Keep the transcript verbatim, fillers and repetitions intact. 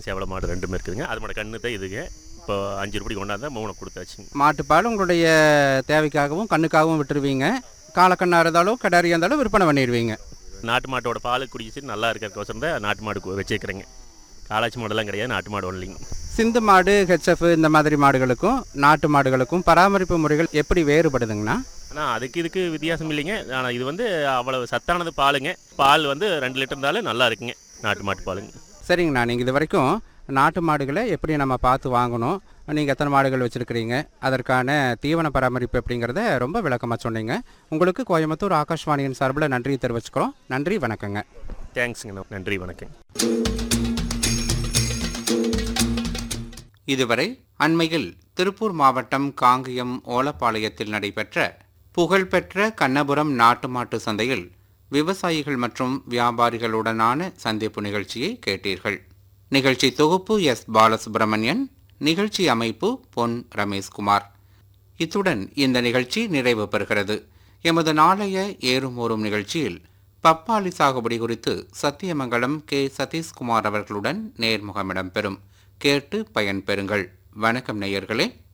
சேவல மாடு ரெண்டுமே இருக்குதுங்க. அது மாட கண்ணு தான் இதுங்க. இப்போ அஞ்சு ரூபாய்க்கு கொண்டாந்தா மூணு கொடுத்தாச்சுங்க. மாட்டுப்பால் உங்களுடைய தேவைக்காகவும் கண்ணுக்காகவும் விட்டுருவீங்க. காலக்கண்ணா இருந்தாலும் கிடாரியாக இருந்தாலும் விற்பனை பண்ணிடுவீங்க. நாட்டு மாட்டோட பால் குடிச்சு நல்லா இருக்கிறதுக்கோசரம் தான் நாட்டு மாடு வச்சுருக்கிறேங்க. காலாச்சி மாடெல்லாம் கிடையாது, நாட்டு மாடு ஒன்லிங்க. சிந்து மாடு, ஹெச்எஃப் இந்த மாதிரி மாடுகளுக்கும் நாட்டு மாடுகளுக்கும் பராமரிப்பு முறைகள் எப்படி வேறுபடுதுங்கண்ணா? ஆனால் அதுக்கு இதுக்கு வித்தியாசம் இல்லைங்க. ஆனால் இது வந்து அவ்வளோ சத்தானது பாலுங்க. பால் வந்து ரெண்டு லிட்டர் இருந்தாலும் நல்லா இருக்குங்க நாட்டு மாட்டு பாலுங்க. சரிங்கண்ணா, நீங்கள் இது வரைக்கும் நாட்டு மாடுகளை எப்படி நம்ம பார்த்து வாங்கணும், நீங்கள் எத்தனை மாடுகள் வச்சுருக்கிறீங்க, அதற்கான தீவன பராமரிப்பு அப்படிங்கிறத ரொம்ப விளக்கமாக சொன்னீங்க. உங்களுக்கு கோயம்புத்தூர் ஆகாஷ்வாணியின் சார்பில் நன்றி தெரிவிச்சுக்கிறோம். நன்றி, வணக்கங்க. தேங்க்ஸுங்கண்ணா. நன்றி, வணக்கம். இதுவரை அண்மையில் திருப்பூர் மாவட்டம் காங்கயம் ஓலப்பாளையத்தில் நடைபெற்ற புகழ்பெற்ற கண்ணபுரம் நாட்டு மாட்டு சந்தையில் விவசாயிகள் மற்றும் வியாபாரிகளுடனான சந்திப்பு நிகழ்ச்சியை கேட்டீர்கள். நிகழ்ச்சி தொகுப்பு எஸ் பாலசுப்ரமணியன், நிகழ்ச்சி அமைப்பு பொன் ரமேஷ்குமார். இத்துடன் இந்த நிகழ்ச்சி நிறைவு பெறுகிறது. எமது நாளைய ஏறுமோறும் நிகழ்ச்சியில் பப்பாளி சாகுபடி குறித்து சத்தியமங்கலம் கே சதீஷ்குமார் அவர்களுடன் நேர்முகம் இடம்பெறும். கேட்டு பயன்பெறுங்கள். வணக்கம் நேயர்களே.